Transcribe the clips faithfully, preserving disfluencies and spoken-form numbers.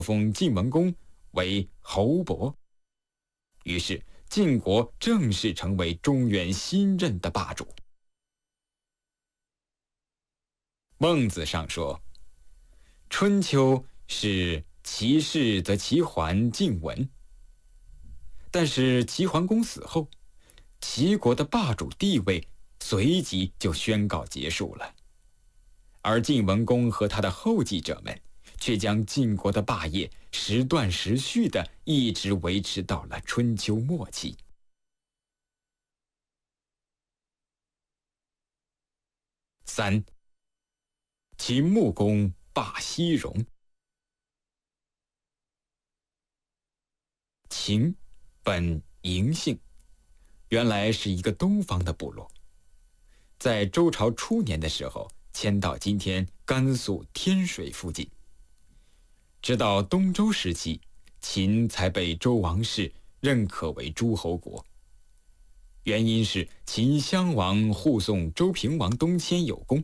封晋文公为侯伯。于是晋国正式成为中原新任的霸主。孟子上说，春秋是齐氏则齐桓晋文，但是齐桓公死后，齐国的霸主地位随即就宣告结束了，而晋文公和他的后继者们却将晋国的霸业时断时续地一直维持到了春秋末期。三，秦穆公霸西戎。秦本嬴姓，原来是一个东方的部落，在周朝初年的时候迁到今天甘肃天水附近。直到东周时期，秦才被周王室认可为诸侯国。原因是秦襄王护送周平王东迁有功。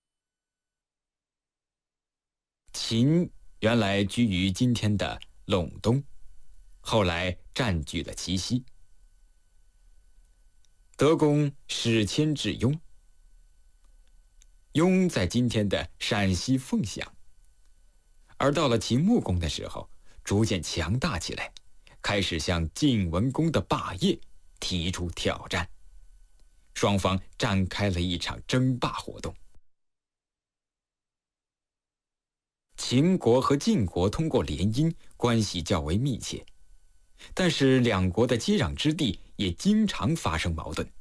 秦原来居于今天的陇东，后来占据了齐西。德公使迁至雍，雍在今天的陕西凤翔。而到了秦穆公的时候，逐渐强大起来，开始向晋文公的霸业提出挑战，双方展开了一场争霸活动。秦国和晋国通过联姻，关系较为密切，但是两国的接壤之地也经常发生矛盾。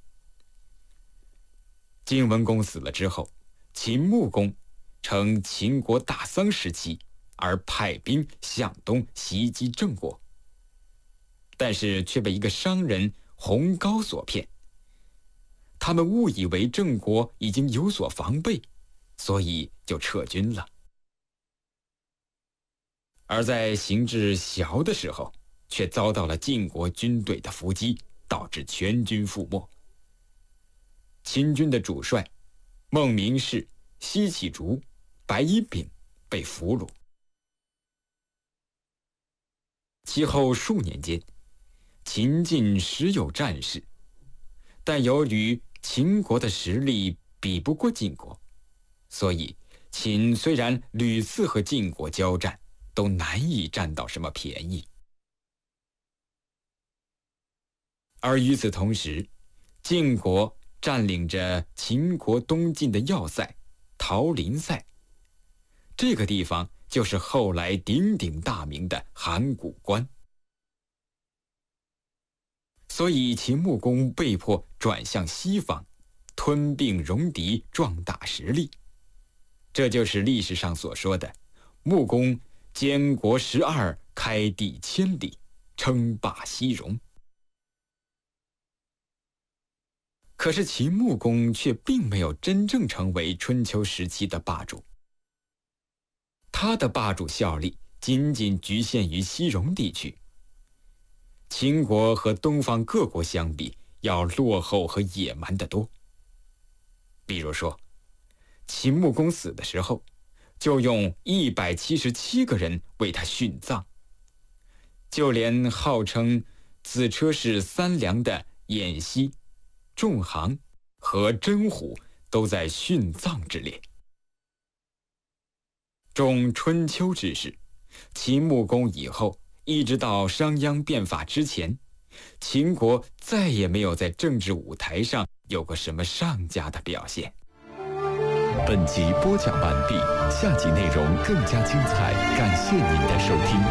晋文公死了之后，秦穆公乘秦国大丧时期而派兵向东袭击郑国，但是却被一个商人洪高所骗，他们误以为郑国已经有所防备，所以就撤军了。而在行至崤的时候，却遭到了晋国军队的伏击，导致全军覆没。秦军的主帅孟明视、西乞竹、白乙丙被俘虏。其后数年间，秦晋时有战事，但由于秦国的实力比不过晋国，所以秦虽然屡次和晋国交战，都难以占到什么便宜。而与此同时，晋国占领着秦国东晋的要塞桃林塞，这个地方就是后来鼎鼎大名的函谷关。所以秦穆公被迫转向西方，吞并戎狄，壮大实力。这就是历史上所说的穆公监国十二，开地千里，称霸西戎。可是秦穆公却并没有真正成为春秋时期的霸主，他的霸主效力仅仅局限于西戎地区。秦国和东方各国相比，要落后和野蛮得多。比如说，秦穆公死的时候，就用一百七十七个人为他殉葬，就连号称子车氏三良的偃息、仲行和真虎都在殉葬之列。中春秋之时，秦穆公以后一直到商鞅变法之前，秦国再也没有在政治舞台上有过什么上佳的表现。 本集播讲完毕，下集内容更加精彩，感谢您的收听。